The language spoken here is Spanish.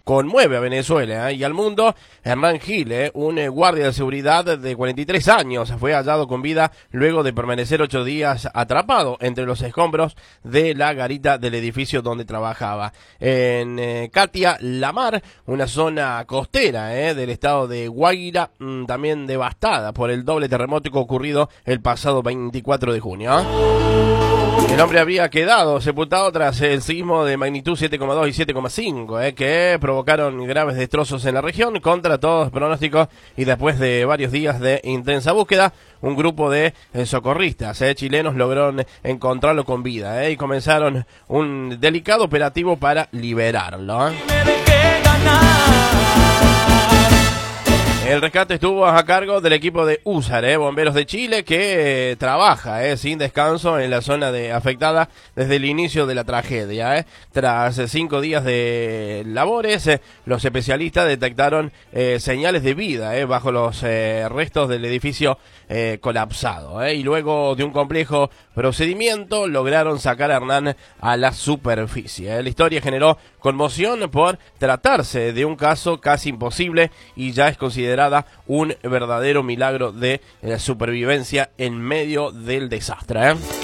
conmueve a Venezuela y al mundo. Hernán Gil, un guardia de seguridad de 43 años, fue hallado con vida luego de permanecer 8 días atrapado entre los escombros de la garita del edificio donde trabajaba. En Catia La Mar, una zona costera del estado de Guaira, también devastada por el doble terremoto ocurrido el pasado 24 de junio. El hombre había quedado sepultado tras el sismo de magnitud 7,2 y 7,5 que provocaron graves destrozos en la región contra todos pronósticos, y después de varios días de intensa búsqueda, un grupo de socorristas chilenos lograron encontrarlo con vida y comenzaron un delicado operativo para liberarlo. El rescate estuvo a cargo del equipo de USAR, Bomberos de Chile, que trabaja sin descanso en la zona afectada desde el inicio de la tragedia. Tras 5 días de labores, los especialistas detectaron señales de vida bajo los restos del edificio colapsado. Y luego de un complejo procedimiento lograron sacar a Hernán a la superficie. La historia generó conmoción por tratarse de un caso casi imposible y ya es considerada un verdadero milagro de supervivencia en medio del desastre.